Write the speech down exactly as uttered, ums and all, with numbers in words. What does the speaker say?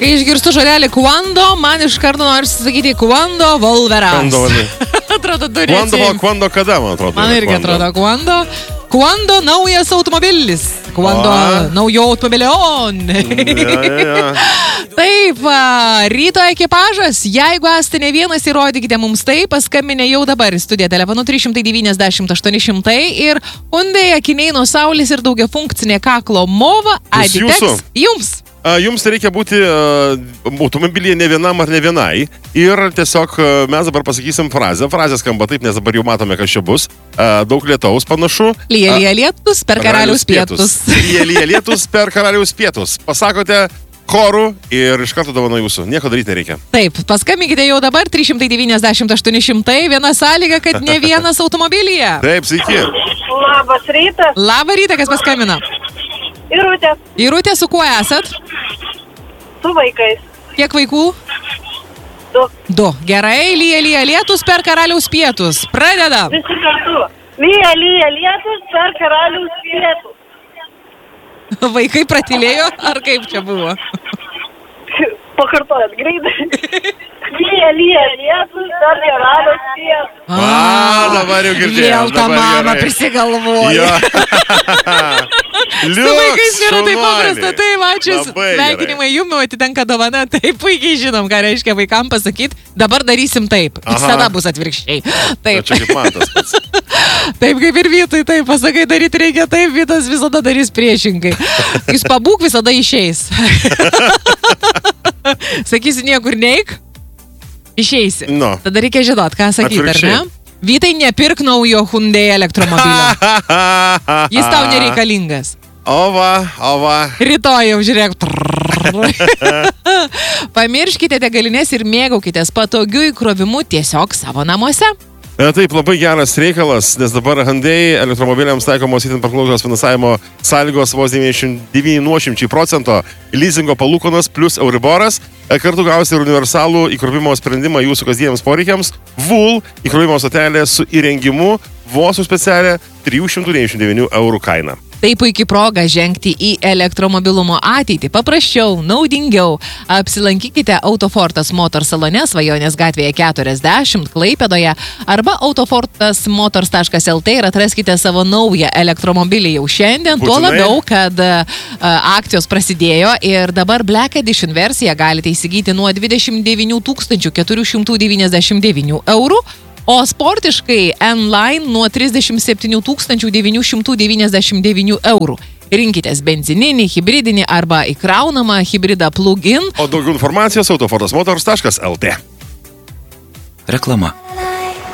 Kai išgirstu žodelį Quando, man iš karto noriu sakyti Quando Volveras. Quando, atrodo, turi Quando, atsiimti. Quando kada, man atrodo. Man irgi Quando. atrodo Quando. Quando naujas automobilis. Quando A. naujo automobilion. Ja, ja, ja. Taip, va, ryto ekipažas, jeigu esate ne vienas, įrodykite mums tai, paskambinę jau dabar į studiją telefonu trys devyniasdešimt aštuoni šimtai ir Hyundai akiniai nuo saulės ir daugia funkcinė kaklo mova Bus atiteks jūsų. jums. A, Jums reikia būti uh, automobilyje ne vienam ar ne vienai ir tiesiog uh, mes dabar pasakysim frazę. Frazė skamba taip, nes dabar jau matome, kas čia bus. Uh, daug lietaus panašu. Lyja, lyja lietus per karaliaus pietus. Lyja, lyja lietus per karaliaus pietus. Pasakote chorų ir iš karto dovano jūsų. Nieko daryti nereikia. Taip, paskambinkite jau dabar trys devyniasdešimt aštuoni šimtai. Viena sąlyga, kad ne vienas automobilyje. Taip, sveiki. Labas rytas, Labą rytą, kas paskambina. Irutė, Irutė, su kuo esat? su vaikais. Kiek vaikų? Du. Du. Gerai, lyja, lyja lietus per karaliaus pietus. Pradeda. Visi kartu. Lyja, lyja lietus per karaliaus pietus. Vaikai pratilėjo, ar kaip čia buvo? Pakartojat greitai. Lyja, lyja lietus per karaliaus pietus. A, dabar jau girdėjau. Vėl tą dabar mamą gerai. prisigalvoja. Jo. Su vaikais nėra taip paprasta, tai ačiū. Labai Sveikinimai jums, atitenka dovana, tai puikiai žinom, ką reiškia vaikam pasakyti. Dabar darysim taip, Aha. visada bus atvirkščiai. Taip, Čia kaip man tas pats. taip kaip ir Vytui, taip, pasakai daryti reikia taip, Vytas visada darys priešingai. Jis pabūk, visada išeis. Sakysi niekur neik, išeisi. Nu. Tada reikia žinot, ką sakyti, ar ne? Atvirkščiai. Vytai, nepirk naujo Hyundai elektromobilio. Jis tau nereikalingas. O va, o va. Rytoj jau žiūrėk. Pamirškite degalinės ir mėgaukitės patogiu įkrovimu tiesiog savo namuose. E, Taip, labai geras reikalas, nes dabar Hyundai elektromobiliams taikomos itin paklausios finansavimo sąlygos vos devyniasdešimt devyni nuošimčiai procento leasingo palūkanos plus Euriboras. E, Kartu gausite ir universalų įkrovimo sprendimą jūsų kasdieniams poreikiams. V U L įkrovimo stotelė su įrengimu vos už specialią trijų šimtų devyniasdešimt devynių eurų kainą. Tai puikiai proga žengti į elektromobilumo ateitį. Paprasčiau, naudingiau. Apsilankykite Autofortas Motors salone Svajonės gatvėje keturiasdešimt Klaipėdoje arba autofortas motors taškas el tė ir atraskite savo naują elektromobilį jau šiandien. Tuo Būtinai. labiau, kad a, akcijos prasidėjo ir dabar Black Edition versiją galite įsigyti nuo dvidešimt devynių tūkstančių keturių šimtų devyniasdešimt devynių eurų. O sportiškai N-Line nuo trisdešimt septynių tūkstančių devynių šimtų devyniasdešimt devynių eurų. Rinkitės benzininį, hibridinį arba įkraunamą hibridą plug-in. O daugiau informacijos autofortas motors taškas el tė. Reklama.